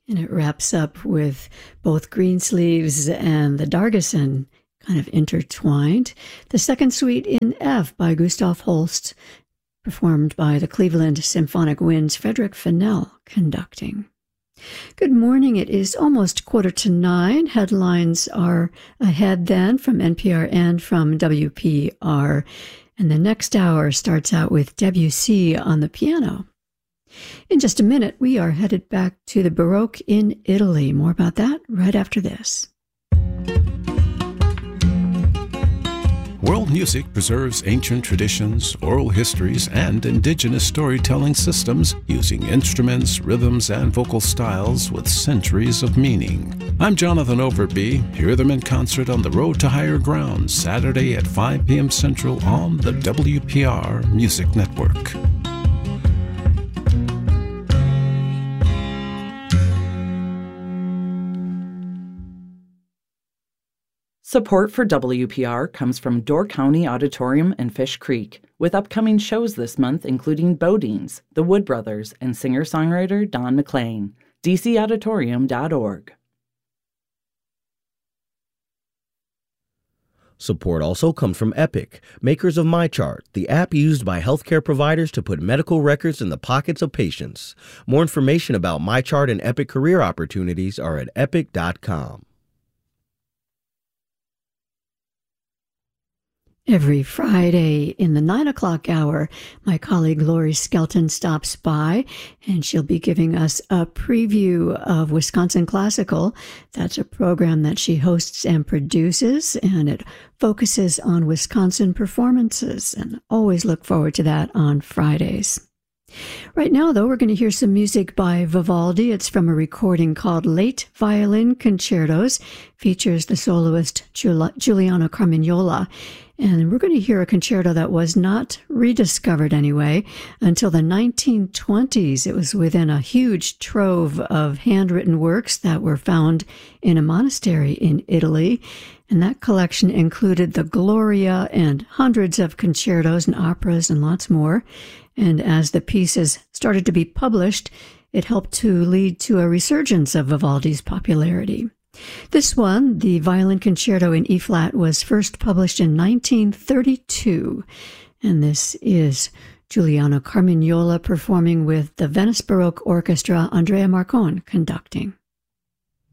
And it wraps up with both Greensleeves and the Dargeson kind of intertwined. The second suite in F by Gustav Holst, performed by the Cleveland Symphonic Wind's Frederick Fennell conducting. Good morning. It is almost 8:45. Headlines are ahead then from NPR and from WPR. And the next hour starts out with Debussy on the piano. In just a minute, we are headed back to the Baroque in Italy. More about that right after this. World music preserves ancient traditions, oral histories, and indigenous storytelling systems using instruments, rhythms, and vocal styles with centuries of meaning. I'm Jonathan Overby. Hear them in concert on the Road to Higher Ground, Saturday at 5 p.m. Central on the WPR Music Network. Support for WPR comes from Door County Auditorium and Fish Creek, with upcoming shows this month including Bodines, the Wood Brothers, and singer-songwriter Don McLean. dcauditorium.org. Support also comes from Epic, makers of MyChart, the app used by healthcare providers to put medical records in the pockets of patients. More information about MyChart and Epic career opportunities are at epic.com. Every Friday in the 9 o'clock hour, my colleague Lori Skelton stops by, and she'll be giving us a preview of Wisconsin Classical. That's a program that she hosts and produces, and it focuses on Wisconsin performances, and always look forward to that on Fridays. Right now, though, we're going to hear some music by Vivaldi. It's from a recording called Late Violin Concertos. Features the soloist Giuliano Carmignola. And we're going to hear a concerto that was not rediscovered anyway until the 1920s. It was within a huge trove of handwritten works that were found in a monastery in Italy. And that collection included the Gloria and hundreds of concertos and operas and lots more. And as the pieces started to be published, it helped to lead to a resurgence of Vivaldi's popularity. This one, the Violin Concerto in E-flat, was first published in 1932. And this is Giuliano Carmignola performing with the Venice Baroque Orchestra, Andrea Marcon conducting.